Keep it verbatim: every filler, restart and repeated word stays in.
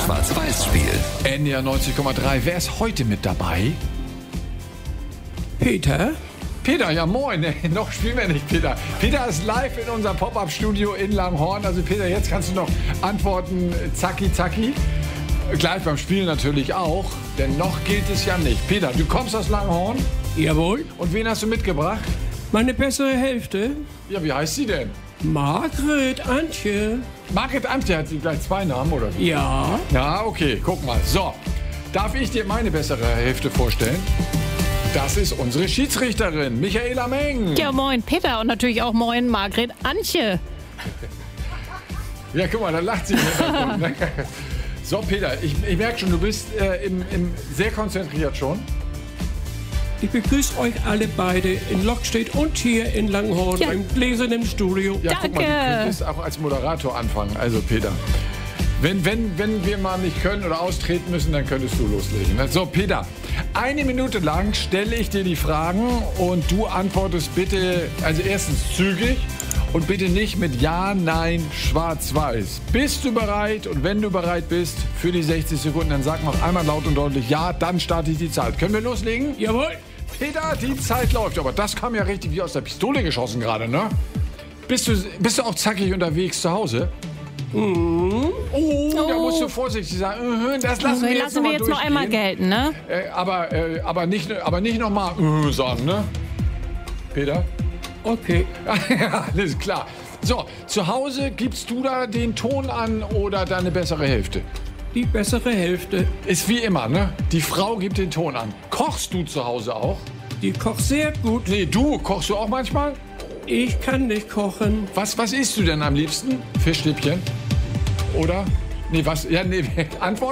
Schwarz-Weiß-Spiel. N D R neunzig Komma drei. Wer ist heute mit dabei? Peter? Peter, ja moin. Nee, noch spielen wir nicht, Peter. Peter ist live in unserem Pop-Up-Studio in Langhorn. Also Peter, jetzt kannst du noch antworten, zacki, zacki. Gleich beim Spielen natürlich auch, denn noch gilt es ja nicht. Peter, du kommst aus Langhorn. Jawohl. Und wen hast du mitgebracht? Meine bessere Hälfte? Ja, wie heißt sie denn? Margret Antje. Margret Antje, hat sie gleich zwei Namen, oder wie? Ja. Ja, okay, guck mal. So, darf ich dir meine bessere Hälfte vorstellen? Das ist unsere Schiedsrichterin, Michaela Meng. Ja, moin Peter und natürlich auch moin Margret Antje. Ja, guck mal, da lacht sie. So, Peter, ich, ich merke schon, du bist äh, im, im sehr konzentriert schon. Ich begrüße euch alle beide in Lockstedt und hier in Langhorn Ja. im gläsernen Studio. Ja, guck mal, du Danke. könntest auch als Moderator anfangen. Also, Peter, wenn, wenn, wenn wir mal nicht können oder austreten müssen, dann könntest du loslegen. Ne? So, Peter, eine Minute lang stelle ich dir die Fragen und du antwortest bitte, also erstens zügig und bitte nicht mit Ja, Nein, Schwarz-Weiß. Bist du bereit? Und wenn du bereit bist für die sechzig Sekunden, dann sag noch einmal laut und deutlich Ja, dann starte ich die Zeit. Können wir loslegen? Jawohl. Peter, die Zeit läuft. Aber das kam ja richtig wie aus der Pistole geschossen gerade, ne? Bist du, bist du auch zackig unterwegs zu Hause? Oh, da musst du vorsichtig sein. Mhm, Das lassen Okay, wir jetzt, lassen wir noch, jetzt mal noch einmal durchgehen. gelten, ne? Äh, aber, äh, aber nicht, aber nicht noch mal äh, sagen, ne? Peter? Okay. Ja, alles klar. So, zu Hause gibst du da den Ton an oder deine bessere Hälfte? Die bessere Hälfte. Ist wie immer, ne? Die Frau gibt den Ton an. Kochst du zu Hause auch? Die kocht sehr gut. Nee, du, kochst du auch manchmal? Ich kann nicht kochen. Was, was isst du denn am liebsten? Fischstäbchen? Oder? Nee, was? Ja, nee, Antwort.